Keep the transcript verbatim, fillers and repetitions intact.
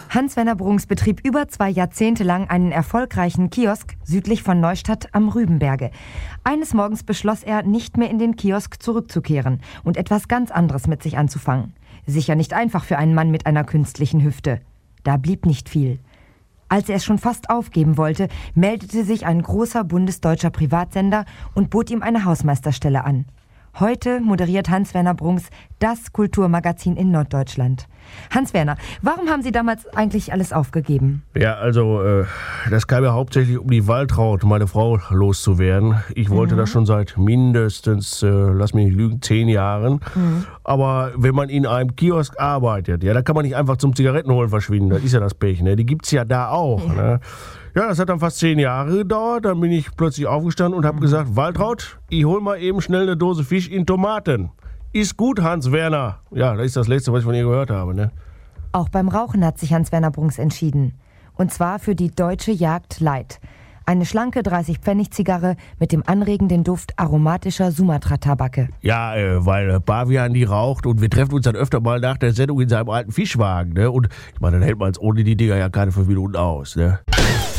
Hans-Werner Brunks betrieb über zwei Jahrzehnte lang einen erfolgreichen Kiosk südlich von Neustadt am Rübenberge. Eines Morgens beschloss er, nicht mehr in den Kiosk zurückzukehren und etwas ganz anderes mit sich anzufangen. Sicher nicht einfach für einen Mann mit einer künstlichen Hüfte. Da blieb nicht viel. Als er es schon fast aufgeben wollte, meldete sich ein großer bundesdeutscher Privatsender und bot ihm eine Hausmeisterstelle an. Heute moderiert Hans-Werner Brunks das Kulturmagazin in Norddeutschland. Hans-Werner, warum haben Sie damals eigentlich alles aufgegeben? Ja, also, äh, das kam ja hauptsächlich um die Waltraud, meine Frau, loszuwerden. Ich wollte mhm. das schon seit mindestens, äh, lass mich nicht lügen, zehn Jahren. Mhm. Aber wenn man in einem Kiosk arbeitet, ja, da kann man nicht einfach zum Zigarettenholen verschwinden. Das ist ja das Pech, ne? Die gibt's ja da auch, ja. ne? Ja, das hat dann fast zehn Jahre gedauert. Dann bin ich plötzlich aufgestanden und habe mhm. gesagt, Waltraud, ich hol mal eben schnell eine Dose Fisch in Tomaten. Ist gut, Hans-Werner. Ja, das ist das Letzte, was ich von ihr gehört habe, ne? Auch beim Rauchen hat sich Hans-Werner Brunks entschieden. Und zwar für die Deutsche Jagd Light. Eine schlanke dreißig-Pfennig-Zigarre mit dem anregenden Duft aromatischer Sumatra-Tabake. Ja, äh, weil Bavian die raucht und wir treffen uns dann öfter mal nach der Sendung in seinem alten Fischwagen, ne? Und ich meine, dann hält man es ohne die Dinger ja keine fünf Minuten aus, ne?